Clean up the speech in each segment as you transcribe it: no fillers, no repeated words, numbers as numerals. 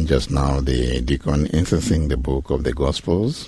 And just now the deacon incensing the book of the Gospels.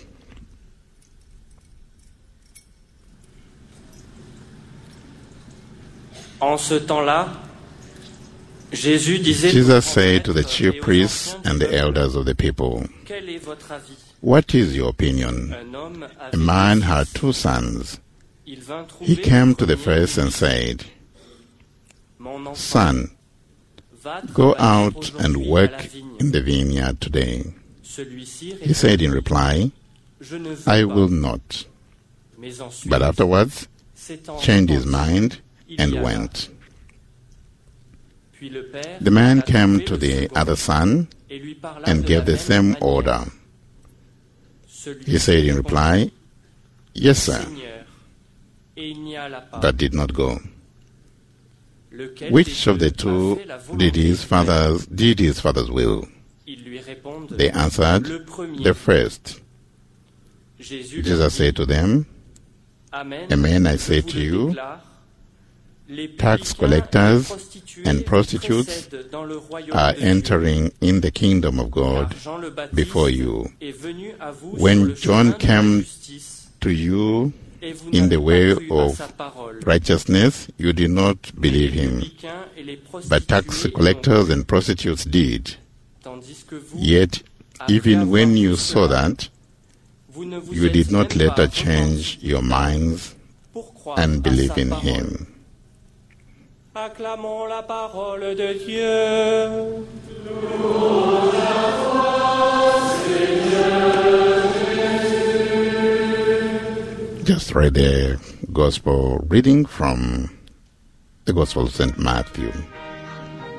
En ce temps-là, Jesus said to the chief priests and the elders of the people, Quel est votre avis? "What is your opinion? A man had 2 sons. Il vint trouver He came le to the premier first and said, Mon enfant, Son, va go travailler out aujourd'hui and à la work vigne. in the vineyard today." Celui-ci He said in reply, Je ne veux "I pas. will not." Mais ensuite, But afterwards, s'étant changed his repenti, mind il y and alla. went. Puis le père The man alla came trouver to le the second other son et lui parla and de gave la the même same manière. order. Celui-ci He said in répondit, reply, "Yes, sir," Seigneur, et il n'y alla pas. but did not go. Lequel Which des of the deux two a fait la volonté did his du Père? father's will? Ils lui répondent, They answered, le premier. "The first." Jésus leur Jesus dit, said to them, Amen, Amen, I je say vous to le you, déclare, les tax publicains collectors et and prostitutes précèdent dans le royaume are de Dieu. entering in the kingdom of God Car Jean le Baptiste before you. est venu à vous When sur le John chemin de la came justice, To you et vous in n'avez the pas way cru à of sa parole. righteousness, you did not Mais believe les him, publicains et les but tax prostituées collectors l'ont and prostitutes did. cru, tandis que vous, Yet, après even avoir when vu you cela, saw that, vous ne vous you êtes did not même pas later change repenti your minds pour croire and à believe sa in parole. him. Acclamons la parole de Dieu. Just read the gospel reading from the Gospel of St. Matthew.